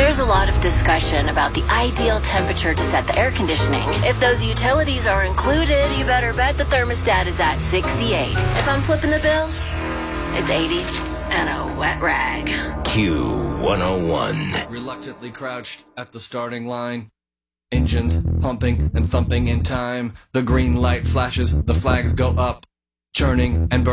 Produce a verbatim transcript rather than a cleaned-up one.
There's a lot of discussion about the ideal temperature to set the air conditioning. If those utilities are included, you better bet the thermostat is at sixty-eight. If I'm flipping the bill, it's eighty and a wet rag. Q one oh one. Reluctantly crouched at the starting line. Engines pumping and thumping in time. The green light flashes, the flags go up. Churning and burning.